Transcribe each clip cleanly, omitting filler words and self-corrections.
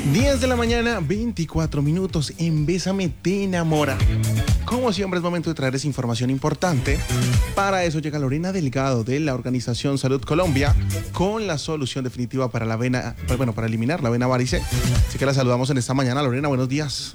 10 de la mañana, 24 minutos, en Bésame te enamora. Como siempre es momento de traerles información importante. Para eso llega Lorena Delgado de la organización Salud Colombia con la solución definitiva para la vena, para eliminar la vena varice. Así que la saludamos en esta mañana. Lorena, buenos días.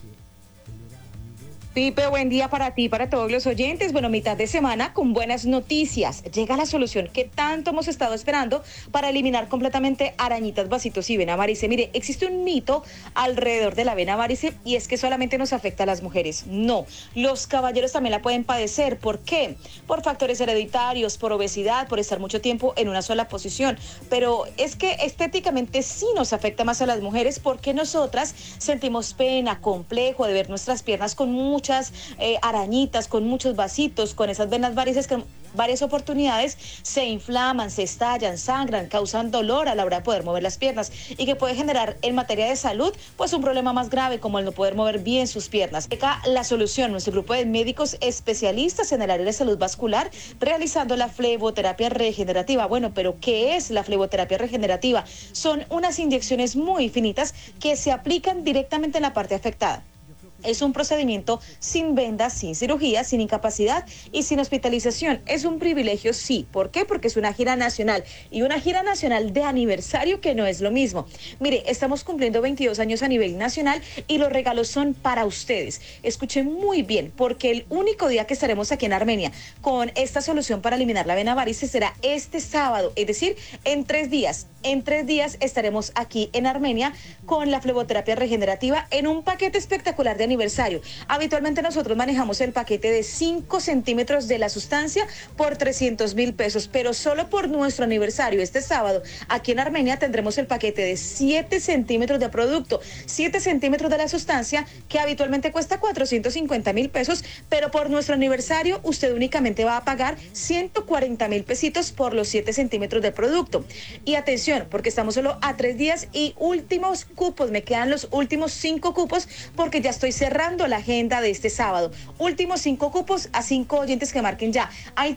Pipe, buen día para ti y para todos los oyentes. Bueno, mitad de semana con buenas noticias. Llega la solución que tanto hemos estado esperando para eliminar completamente arañitas, vasitos y vena varice. Mire, existe un mito alrededor de la vena varice y es que solamente nos afecta a las mujeres. No, los caballeros también la pueden padecer. ¿Por qué? Por factores hereditarios, por obesidad, por estar mucho tiempo en una sola posición. Pero es que estéticamente sí nos afecta más a las mujeres porque nosotras sentimos pena, complejo de ver nuestras piernas con muchas arañitas, con muchos vasitos, con esas venas varices que varias oportunidades se inflaman, se estallan, sangran, causan dolor a la hora de poder mover las piernas y que puede generar en materia de salud pues un problema más grave como el no poder mover bien sus piernas. Acá la solución, nuestro grupo de médicos especialistas en el área de salud vascular realizando la fleboterapia regenerativa. Bueno, pero ¿qué es la fleboterapia regenerativa? Son unas inyecciones muy finitas que se aplican directamente en la parte afectada. Es un procedimiento sin vendas, sin cirugía, sin incapacidad y sin hospitalización. Es un privilegio, sí. ¿Por qué? Porque es una gira nacional y una gira nacional de aniversario que no es lo mismo. Mire, estamos cumpliendo 22 años a nivel nacional y los regalos son para ustedes. Escuchen muy bien, porque el único día que estaremos aquí en Armenia con esta solución para eliminar la vena varice será este sábado, es decir, en 3 días. En 3 días estaremos aquí en Armenia con la fleboterapia regenerativa en un paquete espectacular de aniversario. Habitualmente nosotros manejamos el paquete de 5 centímetros de la sustancia por 300.000 pesos, pero solo por nuestro aniversario este sábado aquí en Armenia tendremos el paquete de 7 centímetros de producto, 7 centímetros de la sustancia que habitualmente cuesta 450.000 pesos, pero por nuestro aniversario usted únicamente va a pagar 140.000 pesitos por los 7 centímetros de producto. Y atención, porque estamos solo a 3 días y últimos cupos, me quedan los últimos 5 cupos porque ya estoy cerrando la agenda de este sábado. Últimos 5 cupos a 5 oyentes que marquen ya. Hay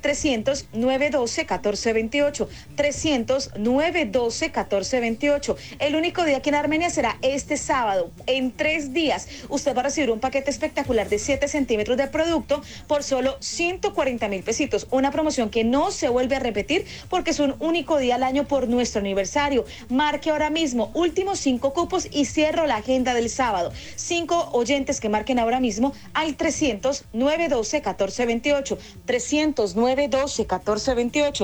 300-912-1428. 300-912-1428. El único día aquí en Armenia será este sábado. En 3 días usted va a recibir un paquete espectacular de 7 centímetros de producto por solo 140.000 pesitos. Una promoción que no se vuelve a repetir porque es un único día al año por nuestro aniversario. Marque ahora mismo, últimos 5 cupos y cierro la agenda del sábado. 5 oyentes que marquen ahora mismo al 300-912-1428. 300-912-1428.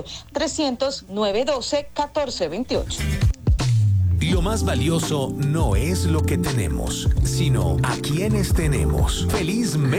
300-912-1428. Lo más valioso no es lo que tenemos, sino a quienes tenemos. ¡Feliz mes!